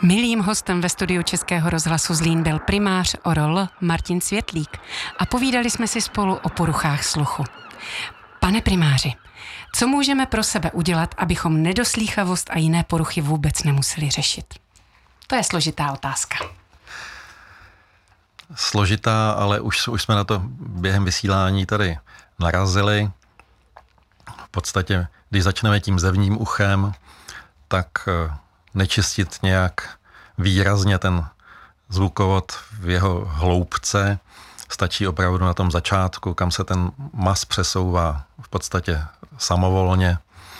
Milým hostem ve studiu Českého rozhlasu Zlín byl primář ORL Martin Světlík a povídali jsme si spolu o poruchách sluchu. Pane primáři, co můžeme pro sebe udělat, abychom nedoslýchavost a jiné poruchy vůbec nemuseli řešit? To je složitá otázka. Složitá, ale už jsme na to během vysílání tady narazili. V podstatě, když začneme tím zevním uchem, tak nečistit nějak výrazně ten zvukovod v jeho hloubce. Stačí opravdu na tom začátku, kam se ten mas přesouvá v podstatě samovolně.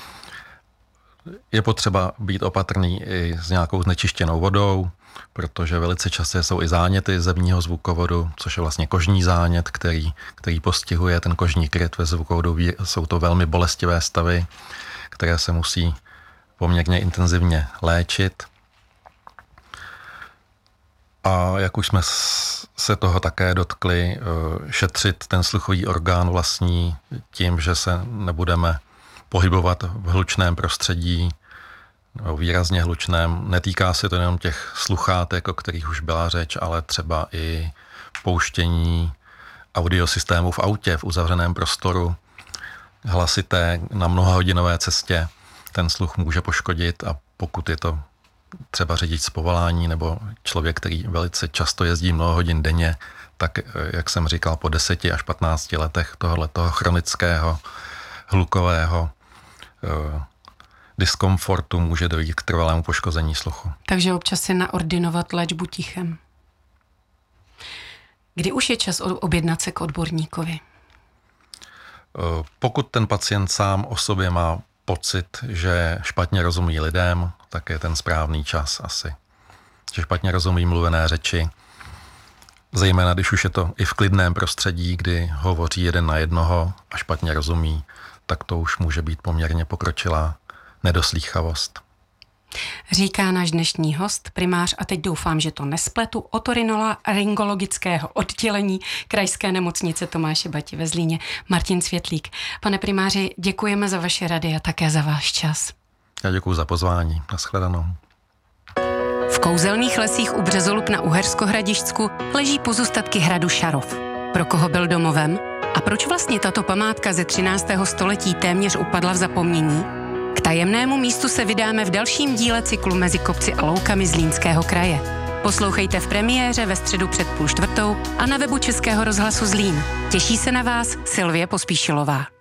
Je potřeba být opatrný i s nějakou znečištěnou vodou, protože velice často jsou i záněty zevního zvukovodu, což je vlastně kožní zánět, který postihuje ten kožní kryt ve zvukovodu. Jsou to velmi bolestivé stavy, které se musí poměrně intenzivně léčit. A jak už jsme se toho také dotkli, šetřit ten sluchový orgán vlastní tím, že se nebudeme pohybovat v hlučném prostředí, nebo výrazně hlučném. Netýká se to jenom těch sluchátek, o kterých už byla řeč, ale třeba i pouštění audiosystému v autě, v uzavřeném prostoru, hlasité na mnohahodinové cestě. Ten sluch může poškodit a pokud je to třeba řidič z povolání nebo člověk, který velice často jezdí mnoho hodin denně, tak, jak jsem říkal, po 10 až 15 letech tohoto chronického hlukového diskomfortu může dojít k trvalému poškození sluchu. Takže občas si naordinovat léčbu tichem. Kdy už je čas objednat se k odborníkovi? Pokud ten pacient sám o sobě má pocit, že špatně rozumí lidem, tak je ten správný čas asi. Že špatně rozumí mluvené řeči, zejména když už je to i v klidném prostředí, kdy hovoří jeden na jednoho a špatně rozumí, tak to už může být poměrně pokročilá nedoslýchavost. Říká náš dnešní host, primář, a teď doufám, že to nespletu, otorinolaryngologického oddělení Krajské nemocnice Tomáše Bati ve Zlíně, Martin Světlík. Pane primáři, děkujeme za vaše rady a také za váš čas. Já děkuji za pozvání. Nashledanou. V kouzelných lesích u Březolup na Uhersko-Hradišťsku leží pozůstatky hradu Šarov. Pro koho byl domovem? A proč vlastně tato památka ze 13. století téměř upadla v zapomnění? K tajemnému místu se vydáme v dalším díle cyklu Mezi kopci a loukami Zlínského kraje. Poslouchejte v premiéře ve středu před 15:30 a na webu Českého rozhlasu Zlín. Těší se na vás Sylvie Pospíšilová.